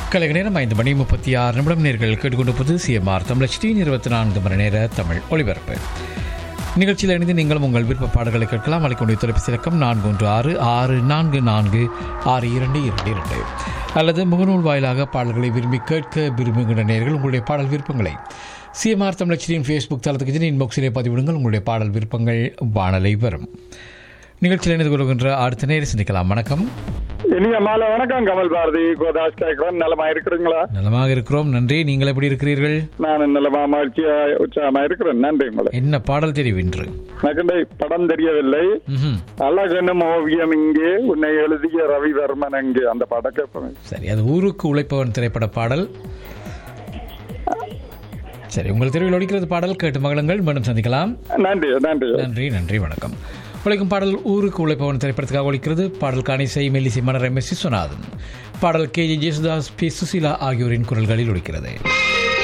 கலைஞர் நேரம் 5:36 நேர்கள் கேட்டுக்கொண்டிருப்பது சிஎம்ஆர் தமிழ் 24 மணி நேர தமிழ் ஒளிபரப்பு நிகழ்ச்சியில் இணைந்து நீங்களும் உங்கள் விருப்ப பாடல்களை கேட்கலாம். அழைக்கக்கூடிய தொலைபேசி இலக்கம் 4166446222 அல்லது முகநூல் வாயிலாக பாடல்களை விரும்பி கேட்க விரும்புகின்ற நேர்கள் உங்களுடைய பாடல் விருப்பங்களை சிஎம்ஆர் தமிழ் ஃபேஸ்புக் தளத்துக்கு இன்பாக்ஸிலே பதிவிடுங்கள். உங்களுடைய பாடல் விருப்பங்கள் வானலை வரும். நிகழ்ச்சியில் இணைந்து கொள்கின்ற அடுத்த நேரம் சிந்திக்கலாம். வணக்கம். இனிய மாலை வணக்கம். கமல் பாரதி கோதாஸ் கேட்கிறேன். நலமா இருக்கிறீங்களா? நலமாக இருக்கிறோம், நன்றி. நீங்கள் எப்படி இருக்கிறீர்கள்? நான் நலமா மகிழ்ச்சியா உற்சாகமா இருக்கிறேன். நன்றி. உங்களை என்ன பாடல் தெரியும் இன்று? எனக்கு படம் தெரியவில்லை. அழகெனும் ஓவியம் இங்கே, உன்னை எழுதிய ரவிவர்மன் எங்கே, அந்த பாடம் கேட்பேன். சரி, அது ஊருக்கு உழைப்பவன் திரைப்பட பாடல். சரி, உங்கள் தெருவில் ஒழிக்கிறது பாடல் கேட்டு மகளுங்கள். மீண்டும் சந்திக்கலாம். நன்றி நன்றி நன்றி நன்றி வணக்கம். உழைக்கும் பாடல் ஊருக்கு உழைப்பவன் திரைப்படத்துக்காக ஒழிக்கிறது. பாடலுக்கான இசை மெல்லிசை மன்னர் எம்.எஸ். விஸ்வநாதன். பாடல் கே.ஜே. ஜேசுதாஸ், பி. சுசீலா ஆகியோரின் குரல்களில் ஒழிக்கிறது.